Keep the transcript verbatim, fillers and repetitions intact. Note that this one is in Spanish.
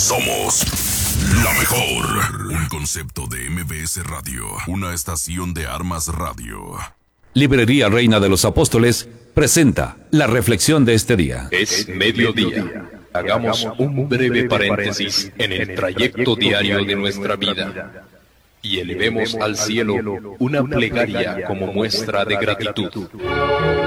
Somos la mejor. Un concepto de M B S Radio. Una estación de Armas Radio. Librería Reina de los Apóstoles presenta la reflexión de este día. Es mediodía. Hagamos un breve paréntesis en el trayecto diario de nuestra vida y elevemos al cielo una plegaria como muestra de gratitud.